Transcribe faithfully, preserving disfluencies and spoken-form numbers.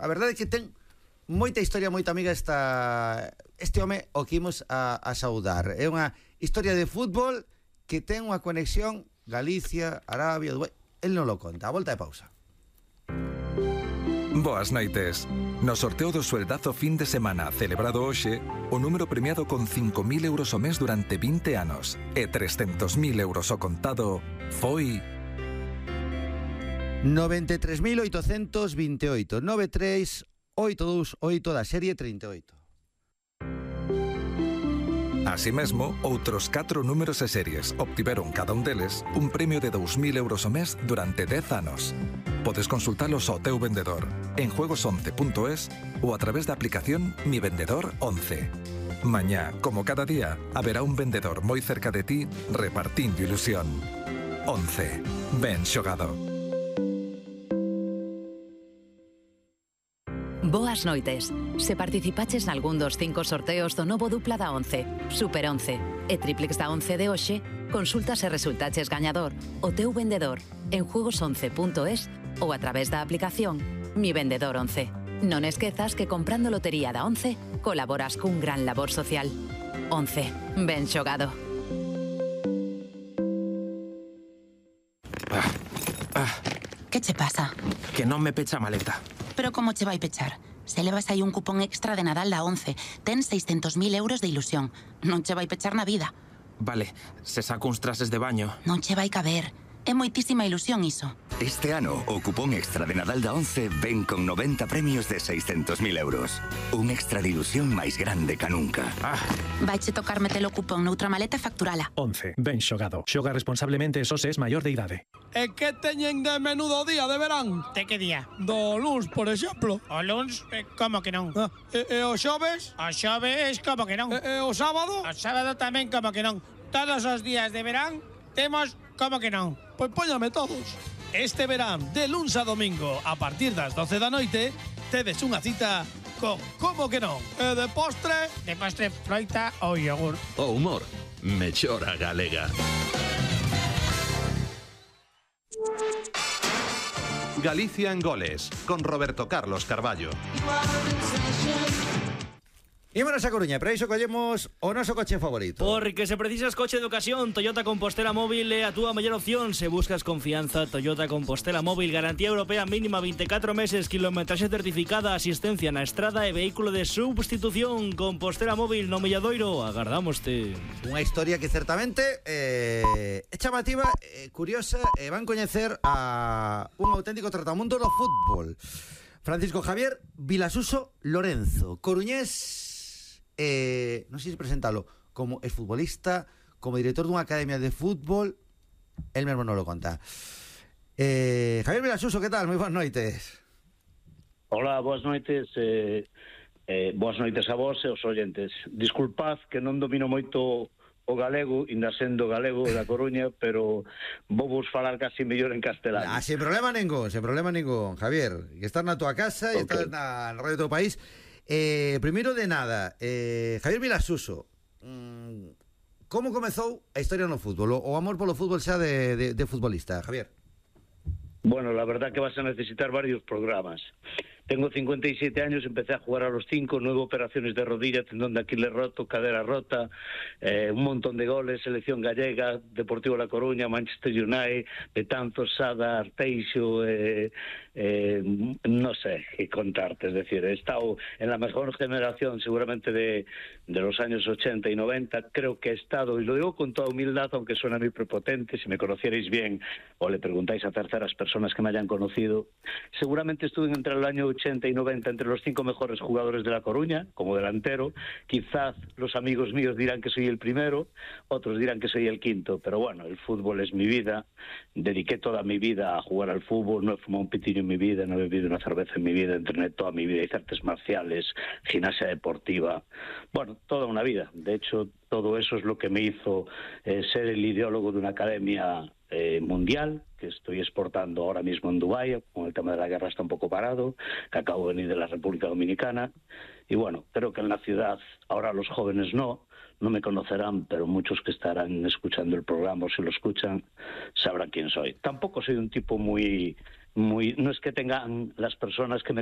A verdade é que ten moita historia, moita amiga esta, este home o que imos a, a saudar. É unha historia de fútbol que ten unha conexión Galicia, Arabia, Dubai. El non lo conta. A volta de pausa. Boas noites. No sorteo do sueldazo fin de semana celebrado hoxe, o número premiado con cinco mil euros ao mes durante vinte anos e trescentos mil euros ao contado foi... noventa e tres mil oitocentos vinte e oito. nove tres oito dous oito da serie trinta e oito. Así mesmo, outros catro números e series obtiveron cada un deles un premio de dous mil euros ao mes durante dez anos. Podes consultalos ao teu vendedor en juegos once punto es ou a través da aplicación Mi Vendedor once. Mañá, como cada día, haberá un vendedor moi cerca de ti repartindo ilusión. once. Ben xogado. Boas noites. Se participaches nalgún dos cinco sorteos do novo dupla da once, Super once e Triplex da once de hoxe, consulta se resultaches gañador o teu vendedor en juegos once punto es ou a través da aplicación Mi Vendedor once. Non esquezas que comprando lotería da once colaboras cun gran labor social. once. Ben xogado. Ah, ah. Que che pasa? Que non me pecha a maleta. Pero como che vai pechar? Se levas aí un cupón extra de Nadal da once, ten seiscentos mil euros de ilusión. Non che vai pechar na vida. Vale, se saco uns trases de baño. Non che vai caber. É moitísima ilusión iso. Este ano, o cupón extra de Nadal da once ven con noventa premios de seiscentos mil euros. Un extra de ilusión máis grande ca nunca. Ah. Vaiche tocar metelo cupón noutra maleta e facturala. once. Ben xogado. Xoga responsablemente e só se es maior de idade. E que teñen de menudo día de verán? De que día? Do luns, por exemplo. O luns, eh, como que non? Ah, e, e o xoves? O xoves, como que non? E, e o sábado? O sábado tamén, como que non? Todos os días de verán temos como que non? Pois póñame todos. Este verán, de luns a domingo, a partir das doce da noite, tedes unha cita con como que non? E de postre? De postre, froita ou yogur. O humor, mellora galega. Galicia en goles, con Roberto Carlos Carballo. Ímonos a Coruña, pero iso collemos o noso coche favorito. Porque se precisas coche de ocasión, Toyota Compostela Móvil é a túa mellor opción. Se buscas confianza, Toyota Compostela Móvil, garantía europea mínima vinte e catro meses, kilometraxe certificada, asistencia na estrada e vehículo de substitución. Compostela Móvil no Milladoiro, agardámoste. Unha historia que certamente eh, é chamativa, eh, curiosa, e eh, van coñecer a un auténtico tratamundo do fútbol. Francisco Javier Vilasuso Lorenzo, coruñés. Eh, non sei se presentalo como exfutbolista, como director dunha academia de fútbol. El mesmo non lo conta. eh, Javier Vilasuso, que tal? Moi boas noites. Hola, boas noites. eh, eh, Boas noites a vos e os oyentes. Disculpad que non domino moito o galego, inda sendo galego da Coruña, pero vou vos falar casi mellor en castelán. Ah, sin problema ningún, sin problema ningún, Javier. Que estás na tua casa e okay. Estás na radio do teu país. Eh, primeiro de nada, eh, Javier Vilasuso, mmm, como comezou a historia no fútbol? O, o amor polo fútbol xa de, de, de futbolista, Javier? Bueno, la verdad que vas a necesitar varios programas. Tengo cincuenta y siete años, empecé a jugar a los cinco, nueve operaciones de rodilla, tendón de Aquiles roto, cadera rota, eh, un montón de goles, selección gallega, Deportivo La Coruña, Manchester United, Betanzos, Sada, Arteixo, eh, eh, no sé qué contarte, es decir, he estado en la mejor generación seguramente de, de los años ochenta y noventa, creo que he estado, y lo digo con toda humildad, aunque suena muy prepotente, si me conocierais bien o le preguntáis a terceras personas que me hayan conocido, seguramente estuve entre el año ochenta y noventa entre los cinco mejores jugadores de La Coruña, como delantero. Quizás los amigos míos dirán que soy el primero, otros dirán que soy el quinto, pero bueno, el fútbol es mi vida, dediqué toda mi vida a jugar al fútbol, no he fumado un pitillo en mi vida, no he bebido una cerveza en mi vida, entrené toda mi vida, hice artes marciales, gimnasia deportiva, bueno, toda una vida. De hecho, todo eso es lo que me hizo eh, ser el ideólogo de una academia eh, mundial, que estoy exportando ahora mismo en Dubái, con el tema de la guerra está un poco parado, que acabo de venir de la República Dominicana, y bueno, creo que en la ciudad, ahora los jóvenes no, no me conocerán, pero muchos que estarán escuchando el programa, o si lo escuchan, sabrán quién soy. Tampoco soy un tipo muy, muy, no es que tengan las personas que me